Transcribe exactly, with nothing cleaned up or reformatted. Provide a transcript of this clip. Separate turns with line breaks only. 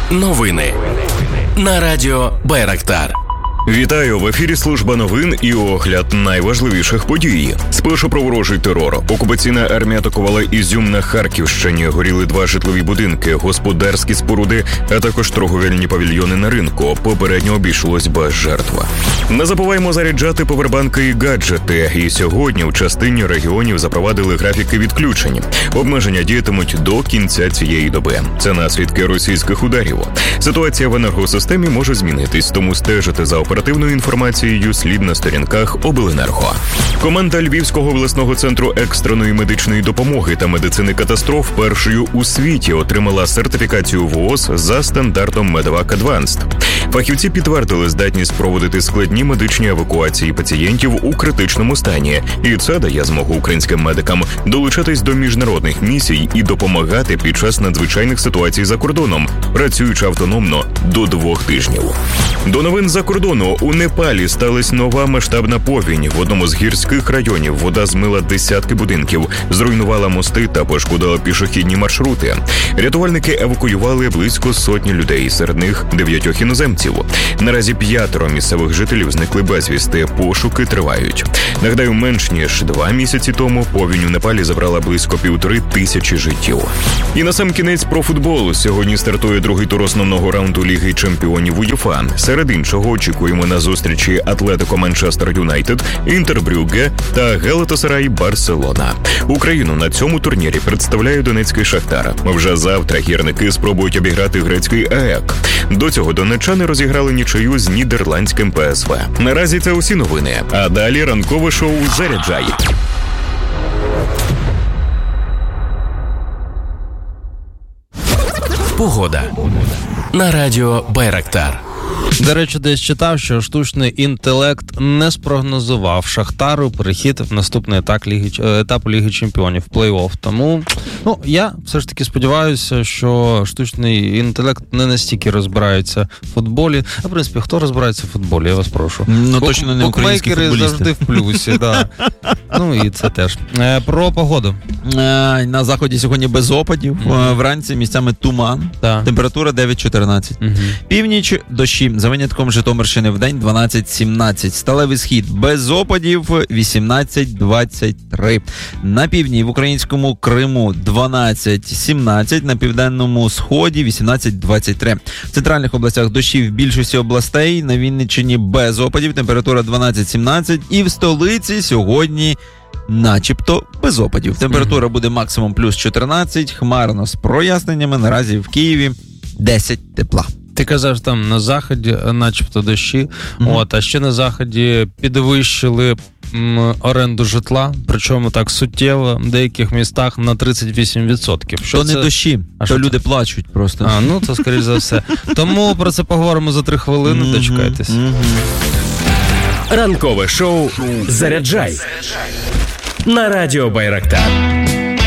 Новини на радіо Байрактар.
Вітаю! В ефірі служба новин і огляд найважливіших подій. Спершу про ворожий терор. Окупаційна армія атакувала Ізюм на Харківщині. Горіли два житлові будинки, господарські споруди, а також торговельні павільйони на ринку. Попередньо обійшлось без жертв. Не забуваємо заряджати повербанки і гаджети. І сьогодні в частині регіонів запровадили графіки відключень. Обмеження діятимуть до кінця цієї доби. Це наслідки російських ударів. Ситуація в енергосистемі може змінитись, тому стежити за оперативною інформацією слід на сторінках Обленерго. Команда Львівського обласного центру екстреної медичної допомоги та медицини катастроф першою у світі отримала сертифікацію ВООЗ за стандартом Medevac Advanced. Фахівці підтвердили здатність проводити складні медичні евакуації пацієнтів у критичному стані. І це дає змогу українським медикам долучатись до міжнародних місій і допомагати під час надзвичайних ситуацій за кордоном, працюючи автономно до двох тижнів. До новин за кордону. У Непалі сталася нова масштабна повінь. В одному з гірських районів вода змила десятки будинків, зруйнувала мости та пошкодила пішохідні маршрути. Рятувальники евакуювали близько сотні людей, серед них дев'ятьох іноземців. Наразі п'ятеро місцевих жителів зникли безвісти, пошуки тривають. Нагадаю, менш ніж два місяці тому повінь у Непалі забрала близько півтори тисячі життів. І насамкінець про футбол. Сьогодні стартує другий тур основного раунду Ліги чемпіонів УЄФА. Серед іншого очікуємо на зустрічі Атлетико Манчестер Юнайтед, Інтер Брюгге та Галатасарай Барселона. Україну на цьому турнірі представляє донецький Шахтар. Вже завтра гірники спробують обіграти грецький АЕК. До цього донеччани розіграли нічию з нідерландським ПСВ. Наразі це усі новини. А далі ранкове шоу «Заряджай».
Погода на радіо Байрактар.
До речі, десь читав, що штучний інтелект не спрогнозував Шахтару перехід в наступний етап Ліги, етап Ліги Чемпіонів, плей-офф. Тому, ну, я все ж таки сподіваюся, що штучний інтелект не настільки розбирається в футболі. А, в принципі, хто розбирається в футболі, я вас прошу.
Ну, точно не українські футболісти.
Букмекери завжди в плюсі, да. Ну, і це теж. Про погоду.
На заході сьогодні без опадів, mm-hmm. вранці місцями туман,
да.
Температура дев'ять чотирнадцять. Mm-hmm. Північ дощі, за винятком Житомирщини вдень дванадцять сімнадцять. Сталевий схід без опадів вісімнадцять двадцять три. На півдні в українському Криму дванадцять сімнадцять, на південному сході вісімнадцять двадцять три. В центральних областях дощі в більшості областей, на Вінниччині без опадів, температура дванадцять сімнадцять, і в столиці сьогодні начебто без опадів. Температура mm-hmm. буде максимум плюс чотирнадцять, хмарно з проясненнями, наразі в Києві десять тепла.
Ти казав, там на заході начебто дощі, mm-hmm. от, а ще на заході підвищили м, оренду житла, причому так суттєво, в деяких містах на тридцять вісім відсотків.
Що то це? Не дощі,
а
то люди
це?
плачуть просто.
А, ну, то скоріш за все. Тому про це поговоримо за три хвилини, mm-hmm. дочекайтесь.
Mm-hmm.
Ранкове шоу «Заряджай» на радіо Байрактар.